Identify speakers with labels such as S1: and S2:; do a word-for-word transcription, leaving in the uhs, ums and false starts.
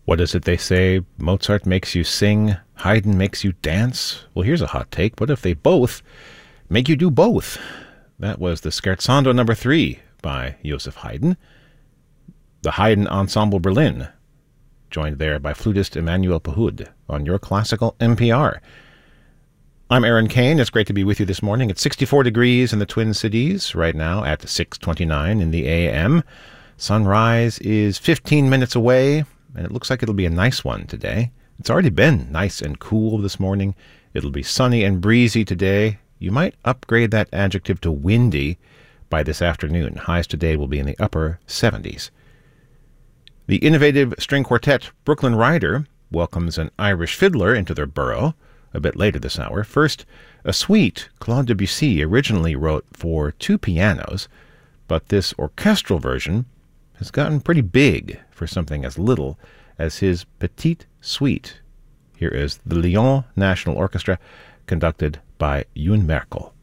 S1: What is it they say? Mozart makes you sing, Haydn makes you dance? Well, here's a hot take. What if they both make you do both? That was the Scherzando number three by Joseph Haydn. The Haydn Ensemble Berlin, joined there by flutist Emmanuel Pahud on your classical N P R. I'm Aaron Kane. It's great to be with you this morning. It's sixty-four degrees in the Twin Cities right now at six twenty-nine in the A M. Sunrise is fifteen minutes away, and it looks like it'll be a nice one today. It's already been nice and cool this morning. It'll be sunny and breezy today. You might upgrade that adjective to windy by this afternoon. Highs today will be in the upper seventies. The innovative string quartet Brooklyn Rider welcomes an Irish fiddler into their burrow a bit later this hour. First, a suite Claude Debussy originally wrote for two pianos, but this orchestral version has gotten pretty big for something as little as his Petite Suite. Here is the Lyon National Orchestra, conducted by Youn Merkel.